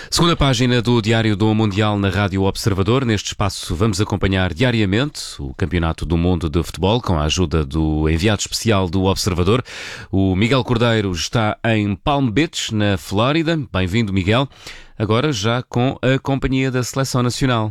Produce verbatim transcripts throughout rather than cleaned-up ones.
Segunda página do Diário do Mundial na Rádio Observador. Neste espaço vamos acompanhar diariamente o Campeonato do Mundo de Futebol com a ajuda do enviado especial do Observador. O Miguel Cordeiro está em Palm Beach, na Flórida. Bem-vindo, Miguel. Agora já com a companhia da Seleção Nacional.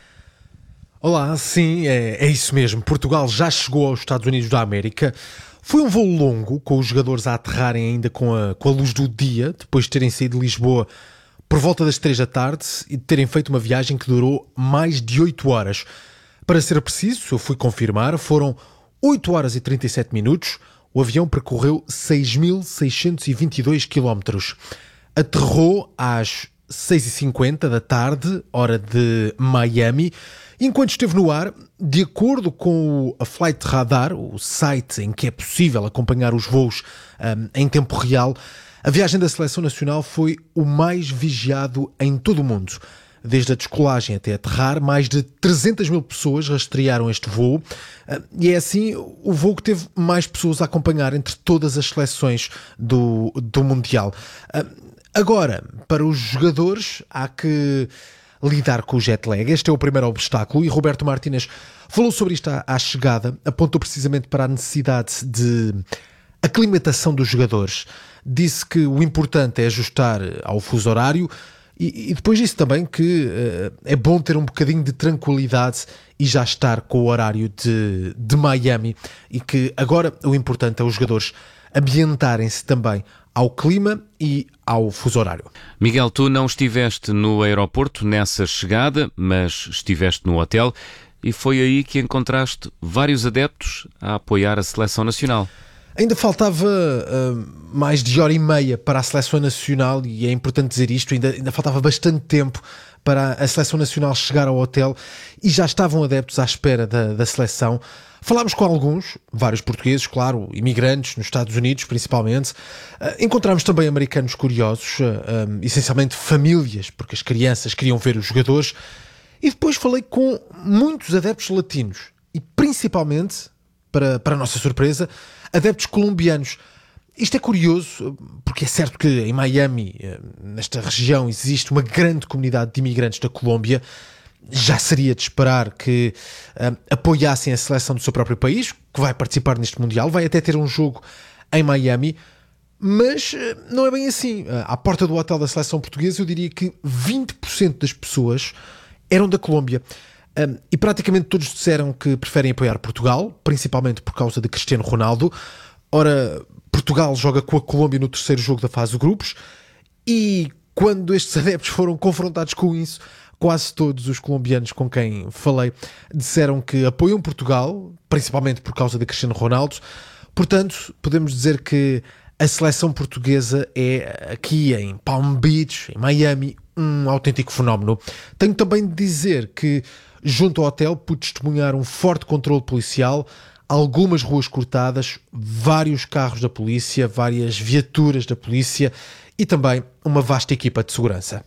Olá, sim, é, é isso mesmo. Portugal já chegou aos Estados Unidos da América. Foi um voo longo, com os jogadores a aterrarem ainda com a, com a luz do dia, depois de terem saído de Lisboa por volta das três da tarde e de terem feito uma viagem que durou mais de oito horas. Para ser preciso, eu fui confirmar, foram oito horas e trinta e sete minutos. O avião percorreu seis mil seiscentos e vinte e dois quilómetros. Aterrou às seis e cinquenta da tarde, hora de Miami. Enquanto esteve no ar, de acordo com a Flight Radar, o site em que é possível acompanhar os voos um, em tempo real, a viagem da Seleção Nacional foi o mais vigiado em todo o mundo. Desde a descolagem até aterrar, mais de trezentas mil pessoas rastrearam este voo e é assim o voo que teve mais pessoas a acompanhar entre todas as seleções do, do Mundial. Agora, para os jogadores, há que lidar com o jet lag. Este é o primeiro obstáculo e Roberto Martínez falou sobre isto à, à chegada, apontou precisamente para a necessidade de aclimatação dos jogadores. Disse que o importante é ajustar ao fuso horário e, e depois disse também que uh, é bom ter um bocadinho de tranquilidade e já estar com o horário de, de Miami e que agora o importante é os jogadores ambientarem-se também ao clima e ao fuso horário. Miguel, tu não estiveste no aeroporto nessa chegada, mas estiveste no hotel e foi aí que encontraste vários adeptos a apoiar a Seleção Nacional. Ainda faltava uh, mais de hora e meia para a Seleção Nacional e é importante dizer isto, ainda, ainda faltava bastante tempo para a Seleção Nacional chegar ao hotel e já estavam adeptos à espera da, da seleção. Falámos com alguns, vários portugueses, claro, imigrantes nos Estados Unidos principalmente. Uh, encontramos também americanos curiosos, uh, um, essencialmente famílias, porque as crianças queriam ver os jogadores. E depois falei com muitos adeptos latinos e principalmente, para, para a nossa surpresa, adeptos colombianos. Isto é curioso, porque é certo que em Miami, nesta região, existe uma grande comunidade de imigrantes da Colômbia. Já seria de esperar que uh, apoiassem a seleção do seu próprio país, que vai participar neste Mundial, vai até ter um jogo em Miami, mas uh, não é bem assim. Uh, à porta do hotel da seleção portuguesa, eu diria que vinte por cento das pessoas eram da Colômbia. Um, e praticamente todos disseram que preferem apoiar Portugal, principalmente por causa de Cristiano Ronaldo. Ora, Portugal joga com a Colômbia no terceiro jogo da fase de grupos e quando estes adeptos foram confrontados com isso, quase todos os colombianos com quem falei disseram que apoiam Portugal, principalmente por causa de Cristiano Ronaldo. Portanto, podemos dizer que a seleção portuguesa é aqui em Palm Beach, em Miami, um autêntico fenómeno. Tenho também de dizer que junto ao hotel pude testemunhar um forte controle policial, algumas ruas cortadas, vários carros da polícia, várias viaturas da polícia e também uma vasta equipa de segurança.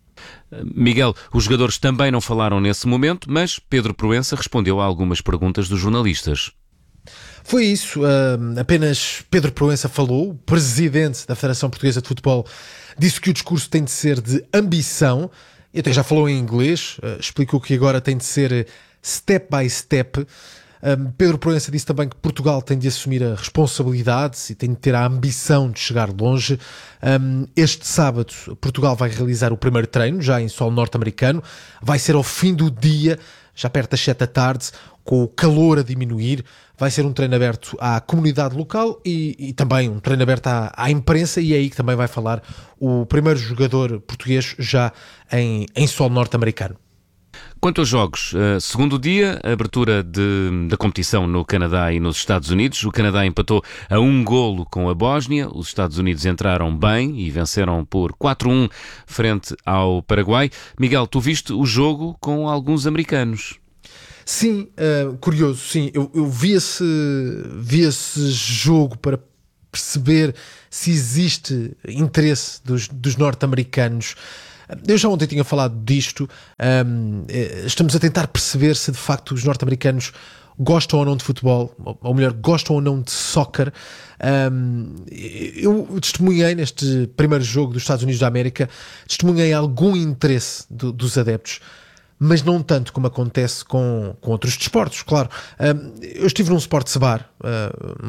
Miguel, os jogadores também não falaram nesse momento, mas Pedro Proença respondeu a algumas perguntas dos jornalistas. Foi isso, uh, apenas Pedro Proença falou, o presidente da Federação Portuguesa de Futebol, disse que o discurso tem de ser de ambição, e até já falou em inglês, uh, explicou que agora tem de ser step by step. Um, Pedro Proença disse também que Portugal tem de assumir a responsabilidade e tem de ter a ambição de chegar longe. Um, este sábado Portugal vai realizar o primeiro treino, já em solo norte-americano, vai ser ao fim do dia, já perto das sete da tarde, com o calor a diminuir. Vai ser um treino aberto à comunidade local e, e também um treino aberto à, à imprensa, e é aí que também vai falar o primeiro jogador português já em, em solo norte-americano. Quanto aos jogos, uh, segundo dia, a abertura de, da competição no Canadá e nos Estados Unidos. O Canadá empatou a um golo com a Bósnia. Os Estados Unidos entraram bem e venceram por quatro a um frente ao Paraguai. Miguel, tu viste o jogo com alguns americanos. Sim, uh, curioso, sim. Eu, eu vi, esse, vi esse jogo para perceber se existe interesse dos, dos norte-americanos. Eu já ontem tinha falado disto. Um, estamos a tentar perceber se de facto os norte-americanos gostam ou não de futebol, ou melhor, gostam ou não de soccer. Um, eu testemunhei neste primeiro jogo dos Estados Unidos da América, testemunhei algum interesse do, dos adeptos, mas não tanto como acontece com, com outros desportos, claro. Um, eu estive num sports bar, uh,